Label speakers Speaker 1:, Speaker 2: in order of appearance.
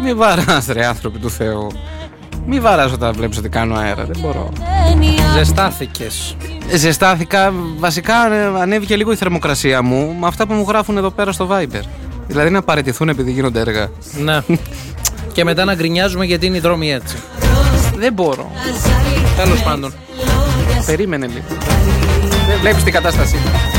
Speaker 1: Μη βαράς ρε άνθρωποι του Θεού. Μη βαράς όταν βλέπεις ότι κάνω αέρα. Δεν μπορώ.
Speaker 2: Ζεστάθηκες.
Speaker 1: Ζεστάθηκα. Βασικά ανέβηκε λίγο η θερμοκρασία μου με αυτά που μου γράφουν εδώ πέρα στο Viber. Δηλαδή να παραιτηθούν επειδή γίνονται έργα.
Speaker 2: Ναι. Και μετά να γκρινιάζουμε γιατί είναι οι δρόμοι έτσι.
Speaker 1: Δεν μπορώ.
Speaker 2: Τέλος πάντων.
Speaker 1: Περίμενε λίγο. Δεν βλέπεις την κατάστασή μου.